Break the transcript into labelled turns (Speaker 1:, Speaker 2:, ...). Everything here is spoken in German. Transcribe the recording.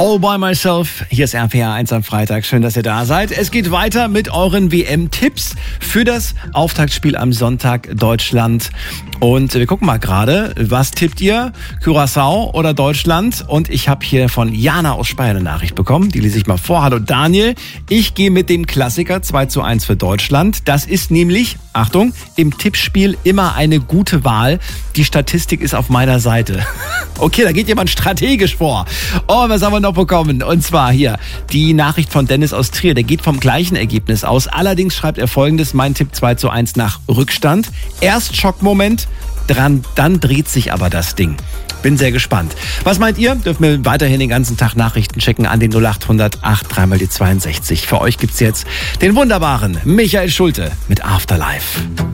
Speaker 1: All by myself. Hier ist RPR 1 am Freitag. Schön, dass ihr da seid. Es geht weiter mit euren WM-Tipps für das Auftaktspiel am Sonntag Deutschland. Und wir gucken mal gerade, was tippt ihr? Curaçao oder Deutschland? Und ich habe hier von Jana aus Speyer eine Nachricht bekommen. Die lese ich mal vor. Hallo Daniel. Ich gehe mit dem Klassiker 2:1 für Deutschland. Das ist nämlich, Achtung, im Tippspiel immer eine gute Wahl. Die Statistik ist auf meiner Seite. Okay, da geht jemand strategisch vor. Oh, was haben wir noch bekommen? Und zwar hier die Nachricht von Dennis aus Trier. Der geht vom gleichen Ergebnis aus. Allerdings schreibt er Folgendes. Mein Tipp 2:1 nach Rückstand. Erst Schockmoment, dann dreht sich aber das Ding. Bin sehr gespannt. Was meint ihr? Dürfen wir weiterhin den ganzen Tag Nachrichten checken an den 0800 83 die 62. Für euch gibt's jetzt den wunderbaren Michael Schulte mit Afterlife.